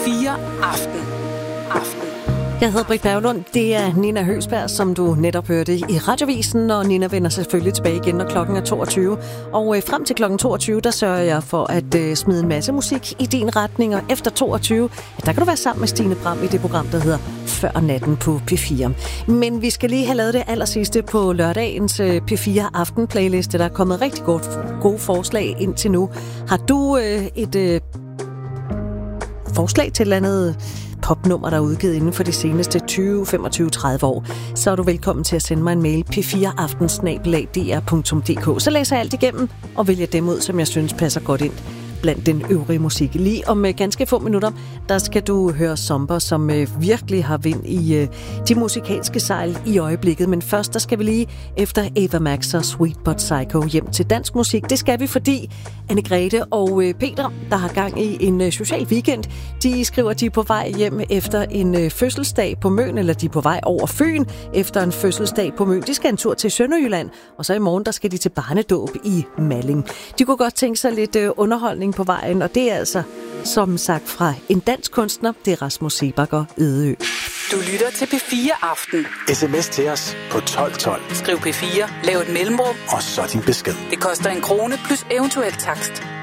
P4 Aften. Jeg hedder Britt Berglund. Det er Nina Høgsberg, som du netop hørte i Radiovisen, og Nina vender selvfølgelig tilbage igen, når klokken er 22. Og frem til klokken 22, der sørger jeg for at smide en masse musik i din retning, og efter 22, der kan du være sammen med Stine Bram i det program, der hedder Før Natten på P4. Men vi skal lige have lavet det allersidste på lørdagens P4 Aften-playliste. Der er kommet rigtig gode forslag indtil nu. Har du et forslag til et eller andet popnummer, der er udgivet inden for de seneste 20, 25, 30 år, så er du velkommen til at sende mig en mail p4aften@dr.dk. Så læser jeg alt igennem og vælger dem ud, som jeg synes passer godt ind blandt den øvrige musik. Lige om ganske få minutter, der skal du høre Somber, som virkelig har vind i de musikalske sejl i øjeblikket. Men først, der skal vi lige efter Ava Max og Sweet But Psycho hjem til dansk musik. Det skal vi, fordi Anne-Grethe og Peter, der har gang i en social weekend, de skriver, at de er på vej hjem efter en fødselsdag på Møn, eller de er på vej over Fyn efter en fødselsdag på Møn. De skal en tur til Sønderjylland, og så i morgen, der skal de til barnedåb i Malling. De kunne godt tænke sig lidt underholdning på vejen, og det er altså, som sagt, fra en dansk kunstner, det er Rasmus Seebach Ødeø. Du lytter til P4 Aften. SMS til os på 1212. Skriv P4, lav et mellemrum, og så din besked. Det koster 1 krone plus eventuel takst.